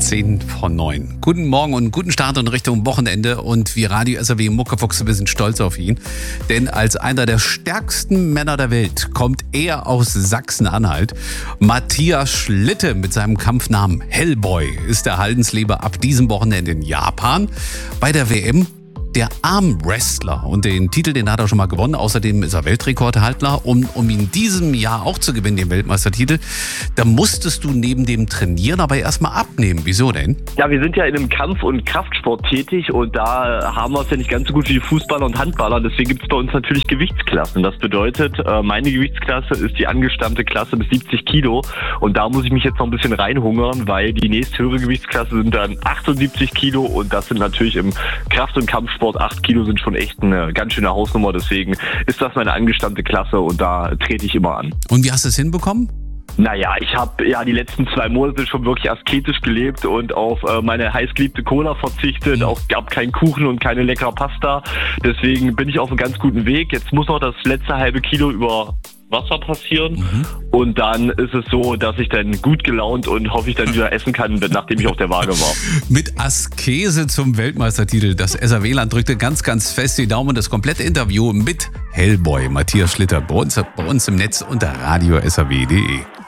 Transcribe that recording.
8:10. Guten Morgen und guten Start in Richtung Wochenende. Und wir Radio SAW Muckefuchse, wir sind stolz auf ihn. Denn als einer der stärksten Männer der Welt kommt er aus Sachsen-Anhalt. Matthias Schlitte mit seinem Kampfnamen Hellboy ist der Haldensleber ab diesem Wochenende in Japan bei der WM. Der Armwrestler, und den Titel, den hat er schon mal gewonnen. Außerdem ist er Weltrekordhalter. Um in diesem Jahr auch zu gewinnen, den Weltmeistertitel, da musstest du neben dem Trainieren aber erstmal abnehmen. Wieso denn? Ja, wir sind ja in einem Kampf- und Kraftsport tätig und da haben wir es ja nicht ganz so gut wie die Fußballer und Handballer. Deswegen gibt es bei uns natürlich Gewichtsklassen. Das bedeutet, meine Gewichtsklasse ist die angestammte Klasse bis 70 Kilo und da muss ich mich jetzt noch ein bisschen reinhungern, weil die nächsthöhere Gewichtsklasse sind dann 78 Kilo und das sind natürlich im Kraft- und Kampfsport 8 Kilo sind schon echt eine ganz schöne Hausnummer. Deswegen ist das meine angestammte Klasse und da trete ich immer an. Und wie hast du es hinbekommen? Naja, ich habe ja die letzten 2 Monate schon wirklich asketisch gelebt und auf meine heißgeliebte Cola verzichtet. Auch gab keinen Kuchen und keine leckere Pasta. Deswegen bin ich auf einem ganz guten Weg. Jetzt muss noch das letzte halbe Kilo über Wasser passieren. Und dann ist es so, dass ich dann gut gelaunt und hoffe ich dann wieder essen kann, nachdem ich auf der Waage war. Mit Askese zum Weltmeistertitel. Das SAW-Land drückte ganz, ganz fest die Daumen. Das komplette Interview mit Hellboy Matthias Schlitter bei uns im Netz unter radio-saw.de.